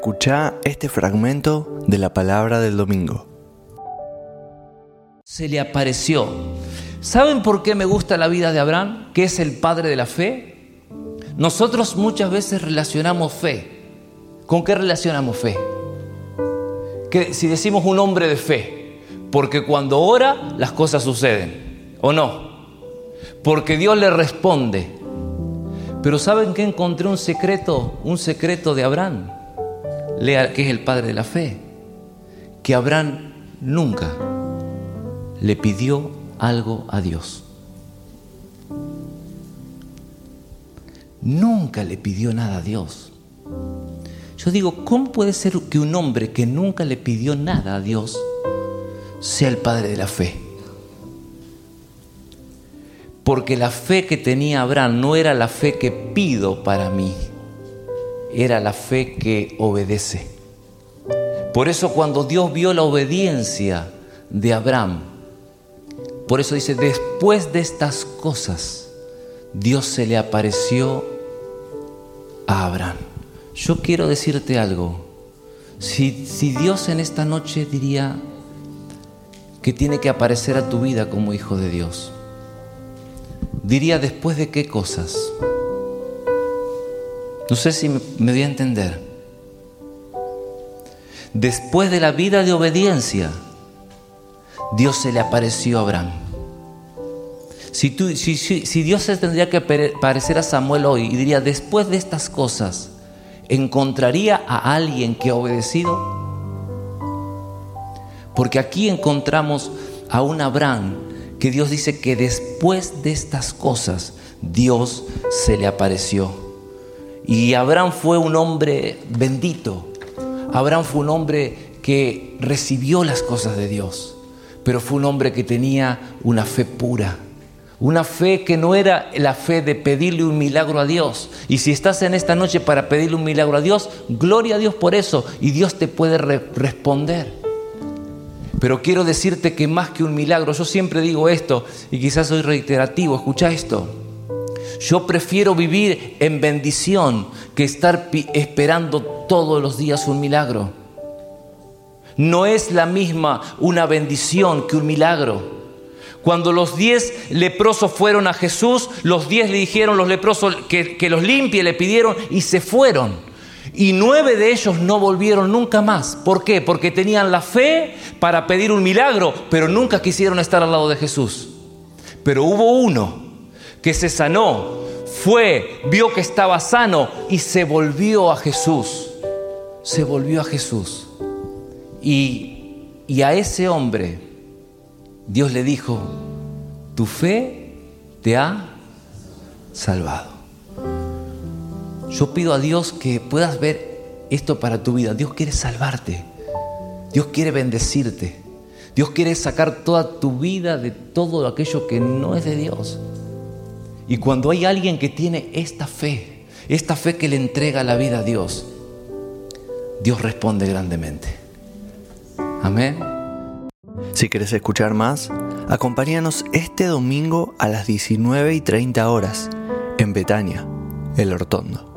Escuchá este fragmento de la palabra del domingo. Se le apareció. ¿Saben por qué me gusta la vida de Abraham? Que es el padre de la fe. Nosotros muchas veces relacionamos fe. ¿Con qué relacionamos fe? Que si decimos un hombre de fe, porque cuando ora las cosas suceden, ¿o no? Porque Dios le responde. Pero ¿saben qué? Encontré un secreto de Abraham, que es el padre de la fe, que Abraham nunca le pidió algo a Dios. Nunca le pidió nada a Dios. Yo digo, ¿cómo puede ser que un hombre que nunca le pidió nada a Dios sea el padre de la fe? Porque la fe que tenía Abraham no era la fe que pido para mí, era la fe que obedece. Por eso cuando Dios vio la obediencia de Abraham, por eso dice, después de estas cosas, Dios se le apareció a Abraham. Yo quiero decirte algo. Si Dios en esta noche diría que tiene que aparecer a tu vida como hijo de Dios, diría, ¿después de qué cosas? No sé si me voy a entender. Después de la vida de obediencia, Dios se le apareció a Abraham. Si Dios se tendría que parecer a Samuel hoy y diría, después de estas cosas, ¿encontraría a alguien que ha obedecido? Porque aquí encontramos a un Abraham que Dios dice que después de estas cosas Dios se le apareció. Y Abraham fue un hombre bendito. Abraham fue un hombre que recibió las cosas de Dios, pero fue un hombre que tenía una fe pura. Una fe que no era la fe de pedirle un milagro a Dios. Y si estás en esta noche para pedirle un milagro a Dios, gloria a Dios por eso. Y Dios te puede responder. Pero quiero decirte que más que un milagro, yo siempre digo esto, y quizás soy reiterativo, escucha esto. Yo prefiero vivir en bendición que estar esperando todos los días un milagro. No es la misma una bendición que un milagro. Cuando los 10 leprosos fueron a Jesús, los 10 le dijeron los leprosos que los limpie, le pidieron y se fueron. Y 9 de ellos no volvieron nunca más. ¿Por qué? Porque tenían la fe para pedir un milagro, pero nunca quisieron estar al lado de Jesús. Pero hubo uno que se sanó, vio que estaba sano y se volvió a Jesús. Se volvió a Jesús. Y a ese hombre Dios le dijo, tu fe te ha salvado. Yo pido a Dios que puedas ver esto para tu vida. Dios quiere salvarte. Dios quiere bendecirte. Dios quiere sacar toda tu vida de todo aquello que no es de Dios. Y cuando hay alguien que tiene esta fe que le entrega la vida a Dios, Dios responde grandemente. Amén. Si querés escuchar más, acompáñanos este domingo a las 19:30 horas en Betania, El Hortondo.